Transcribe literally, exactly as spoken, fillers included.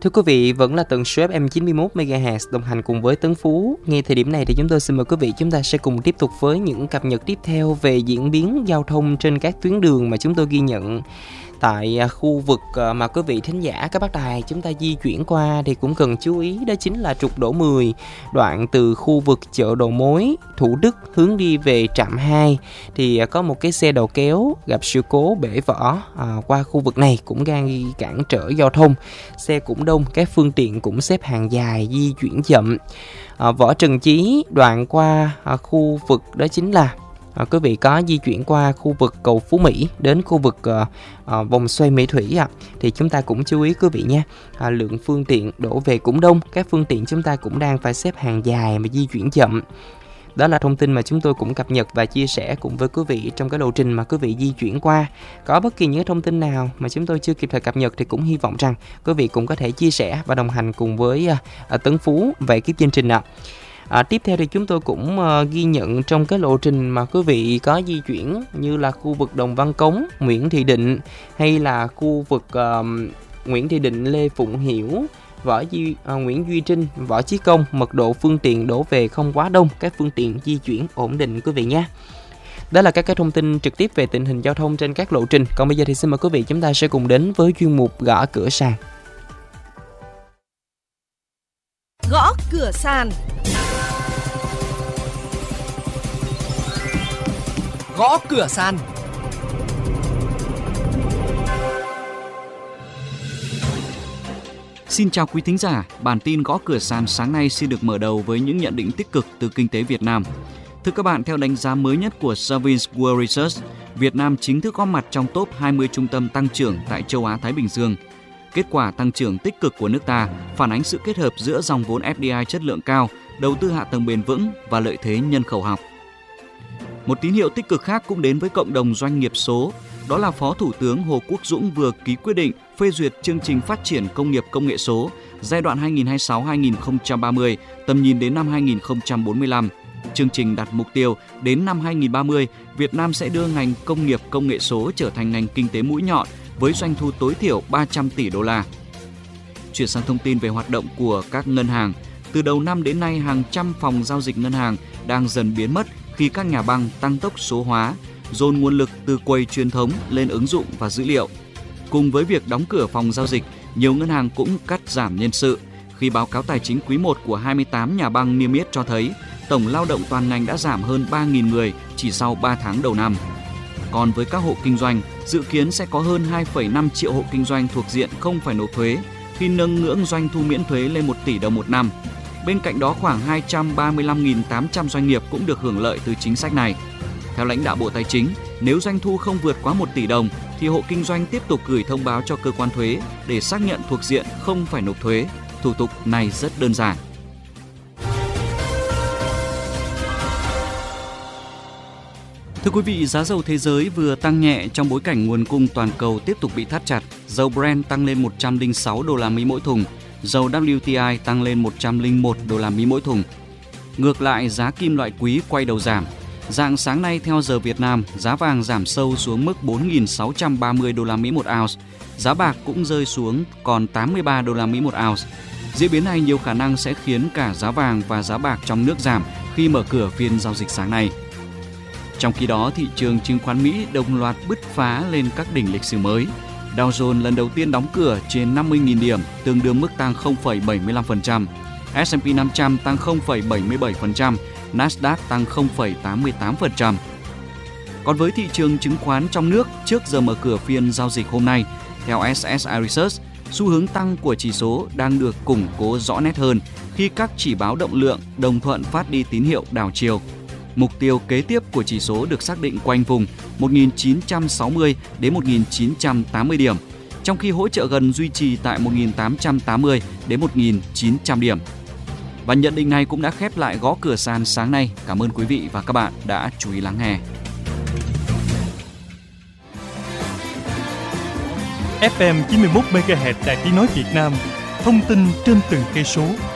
Thưa quý vị, vẫn là tần số ép em chín mươi mốt mê ga héc đồng hành cùng với Tấn Phú. Ngay thời điểm này thì chúng tôi xin mời quý vị chúng ta sẽ cùng tiếp tục với những cập nhật tiếp theo về diễn biến giao thông trên các tuyến đường mà chúng tôi ghi nhận tại khu vực mà quý vị thính giả các bác đài chúng ta di chuyển qua thì cũng cần chú ý, đó chính là trục Đỗ mười, đoạn từ khu vực chợ đầu mối Thủ Đức hướng đi về trạm hai thì có một cái xe đầu kéo gặp sự cố bể vỏ à, qua khu vực này cũng gây cản trở giao thông, xe cũng đông, các phương tiện cũng xếp hàng dài di chuyển chậm. à, Võ Trần Chí đoạn qua à, khu vực đó chính là À, quý vị có di chuyển qua khu vực cầu Phú Mỹ đến khu vực uh, uh, vòng xoay Mỹ Thủy à, thì chúng ta cũng chú ý quý vị nha, à, lượng phương tiện đổ về cũng đông, các phương tiện chúng ta cũng đang phải xếp hàng dài mà di chuyển chậm. Đó là thông tin mà chúng tôi cũng cập nhật và chia sẻ cùng với quý vị trong cái lộ trình mà quý vị di chuyển qua. Có bất kỳ những thông tin nào mà chúng tôi chưa kịp thời cập nhật thì cũng hy vọng rằng quý vị cũng có thể chia sẻ và đồng hành cùng với uh, Tấn Phú về cái chương trình ạ. À, tiếp theo thì chúng tôi cũng uh, ghi nhận trong cái lộ trình mà quý vị có di chuyển như là khu vực Đồng Văn Cống, Nguyễn Thị Định hay là khu vực uh, Nguyễn Thị Định, Lê Phụng Hiểu, Võ Duy, uh, Nguyễn Duy Trinh, Võ Chí Công, mật độ phương tiện đổ về không quá đông, các phương tiện di chuyển ổn định quý vị nhé. Đó là các cái thông tin trực tiếp về tình hình giao thông trên các lộ trình. Còn bây giờ thì xin mời quý vị chúng ta sẽ cùng đến với chuyên mục Gõ Cửa Sàn. Gõ Cửa Sàn. Gõ Cửa Sàn. Xin chào quý thính giả, bản tin Gõ Cửa Sàn sáng nay xin được mở đầu với những nhận định tích cực từ kinh tế Việt Nam. Thưa các bạn, theo đánh giá mới nhất của Savins World Research, Việt Nam chính thức góp mặt trong top hai mươi trung tâm tăng trưởng tại châu Á-Thái Bình Dương. Kết quả tăng trưởng tích cực của nước ta phản ánh sự kết hợp giữa dòng vốn ép đê i chất lượng cao, đầu tư hạ tầng bền vững và lợi thế nhân khẩu học. Một tín hiệu tích cực khác cũng đến với cộng đồng doanh nghiệp số, đó là Phó Thủ tướng Hồ Quốc Dũng vừa ký quyết định phê duyệt chương trình phát triển công nghiệp công nghệ số giai đoạn hai nghìn không trăm hai mươi sáu đến hai nghìn không trăm ba mươi, tầm nhìn đến năm hai nghìn không trăm bốn mươi lăm. Chương trình đặt mục tiêu đến năm hai nghìn không trăm ba mươi, Việt Nam sẽ đưa ngành công nghiệp công nghệ số trở thành ngành kinh tế mũi nhọn với doanh thu tối thiểu ba trăm tỷ đô la. Chuyển sang thông tin về hoạt động của các ngân hàng. Từ đầu năm đến nay, hàng trăm phòng giao dịch ngân hàng đang dần biến mất khi các nhà băng tăng tốc số hóa, dồn nguồn lực từ quầy truyền thống lên ứng dụng và dữ liệu. Cùng với việc đóng cửa phòng giao dịch, nhiều ngân hàng cũng cắt giảm nhân sự. Khi báo cáo tài chính quý một của hai mươi tám nhà băng niêm yết cho thấy, tổng lao động toàn ngành đã giảm hơn ba nghìn người chỉ sau ba tháng đầu năm. Còn với các hộ kinh doanh, dự kiến sẽ có hơn hai phẩy năm triệu hộ kinh doanh thuộc diện không phải nộp thuế khi nâng ngưỡng doanh thu miễn thuế lên một tỷ đồng một năm. Bên cạnh đó, khoảng hai trăm ba mươi lăm nghìn tám trăm doanh nghiệp cũng được hưởng lợi từ chính sách này. Theo lãnh đạo Bộ Tài chính, nếu doanh thu không vượt quá một tỷ đồng thì hộ kinh doanh tiếp tục gửi thông báo cho cơ quan thuế để xác nhận thuộc diện không phải nộp thuế. Thủ tục này rất đơn giản. Thưa quý vị, giá dầu thế giới vừa tăng nhẹ trong bối cảnh nguồn cung toàn cầu tiếp tục bị thắt chặt. Dầu Brent tăng lên một trăm lẻ sáu đô la Mỹ mỗi thùng, dầu W T I tăng lên một trăm lẻ một đô la Mỹ mỗi thùng. Ngược lại, giá kim loại quý quay đầu giảm. Rạng sáng nay theo giờ Việt Nam, giá vàng giảm sâu xuống mức bốn nghìn sáu trăm ba mươi đô la Mỹ một ounce. Giá bạc cũng rơi xuống còn tám mươi ba đô la Mỹ một ounce. Diễn biến này nhiều khả năng sẽ khiến cả giá vàng và giá bạc trong nước giảm khi mở cửa phiên giao dịch sáng nay. Trong khi đó, thị trường chứng khoán Mỹ đồng loạt bứt phá lên các đỉnh lịch sử mới. Dow Jones lần đầu tiên đóng cửa trên năm mươi nghìn điểm, tương đương mức tăng không phẩy bảy mươi lăm phần trăm. S and P năm trăm tăng không phẩy bảy mươi bảy phần trăm, Nasdaq tăng không phẩy tám mươi tám phần trăm. Còn với thị trường chứng khoán trong nước, trước giờ mở cửa phiên giao dịch hôm nay, theo S S I Research, xu hướng tăng của chỉ số đang được củng cố rõ nét hơn khi các chỉ báo động lượng đồng thuận phát đi tín hiệu đảo chiều. Mục tiêu kế tiếp của chỉ số được xác định quanh vùng một nghìn chín trăm sáu mươi đến một nghìn chín trăm tám mươi điểm, trong khi hỗ trợ gần duy trì tại một nghìn tám trăm tám mươi đến một nghìn chín trăm điểm. Và nhận định này cũng đã khép lại Gõ Cửa Sàn sáng nay. Cảm ơn quý vị và các bạn đã chú ý lắng nghe. ép em chín mươi mốt mê ga héc Đài Tiếng nói Việt Nam, thông tin trên từng cây số.